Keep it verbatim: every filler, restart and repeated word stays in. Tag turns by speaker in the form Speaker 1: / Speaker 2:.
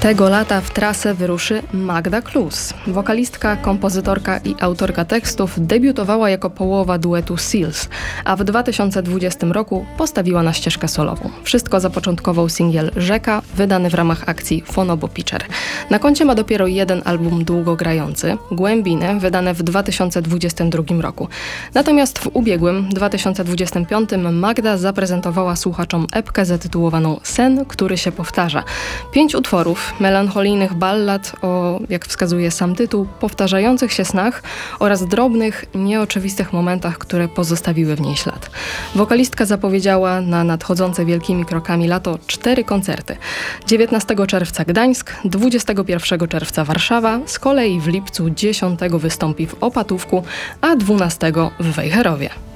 Speaker 1: Tego lata w trasę wyruszy Magda Klus. Wokalistka, kompozytorka i autorka tekstów debiutowała jako połowa duetu Seals, a w dwa tysiące dwudziestym roku postawiła na ścieżkę solową. Wszystko zapoczątkował singiel Rzeka, wydany w ramach akcji Fonobo Pitcher. Na koncie ma dopiero jeden album długogrający, Głębiny, wydane w dwa tysiące dwudziestym drugim roku. Natomiast w ubiegłym, dwa tysiące dwudziestym piątym, Magda zaprezentowała słuchaczom epkę zatytułowaną Sen, który się powtarza. Pięć utworów, melancholijnych ballad o, jak wskazuje sam tytuł, powtarzających się snach oraz drobnych, nieoczywistych momentach, które pozostawiły w niej ślad. Wokalistka zapowiedziała na nadchodzące wielkimi krokami lato cztery koncerty. dziewiętnastego czerwca Gdańsk, dwudziestego pierwszego czerwca Warszawa, z kolei w lipcu dziesiątego wystąpi w Opatówku, a dwunastego w Wejherowie.